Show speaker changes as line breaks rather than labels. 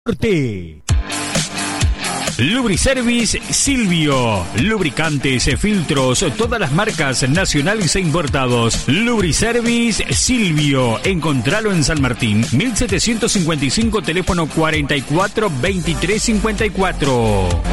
Norte. Lubriservice Silvio. Lubricantes, filtros, todas las marcas nacionales e importados. Lubriservice Silvio. Encontralo en San Martín, 1755, teléfono 44 23 54.